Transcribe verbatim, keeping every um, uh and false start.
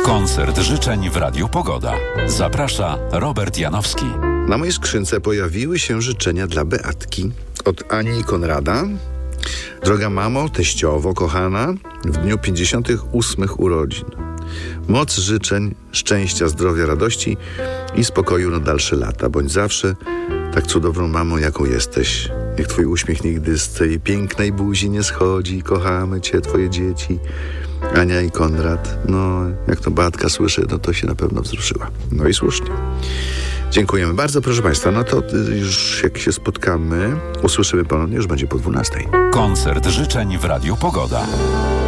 Koncert życzeń w Radiu Pogoda. Zaprasza Robert Janowski. Na mojej skrzynce pojawiły się życzenia dla Beatki od Ani i Konrada. Droga mamo, teściowo, kochana, w dniu pięćdziesiątych ósmych urodzin. Moc życzeń, szczęścia, zdrowia, radości i spokoju na dalsze lata. Bądź zawsze tak cudowną mamą, jaką jesteś. Niech twój uśmiech nigdy z tej pięknej buzi nie schodzi. Kochamy cię, twoje dzieci. Ania i Konrad. No, jak to Beatka słyszy, no to się na pewno wzruszyła. No i słusznie. Dziękujemy bardzo, proszę państwa. No to już jak się spotkamy, usłyszymy ponownie, już będzie po dwunastej. Koncert życzeń w Radiu Pogoda.